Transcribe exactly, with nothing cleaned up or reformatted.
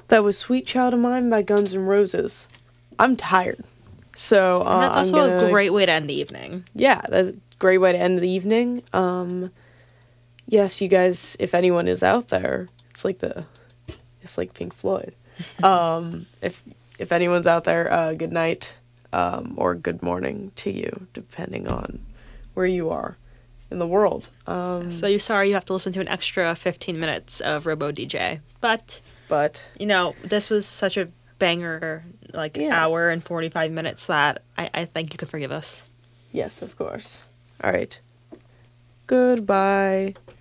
That was Sweet Child of Mine by Guns N' Roses. I'm tired. So, uh, And that's also I'm gonna, a great way to end the evening. Yeah, that's a great way to end the evening. Um, yes, you guys, if anyone is out there, it's like the, it's like Pink Floyd. um, if if anyone's out there, uh, good night, um, or good morning to you, depending on where you are in the world. Um, So you're sorry you have to listen to an extra fifteen minutes of Robo D J. But, but you know, this was such a banger, like, Yeah. hour and forty-five minutes that I, I think you can forgive us. yes, of course. All right. Goodbye.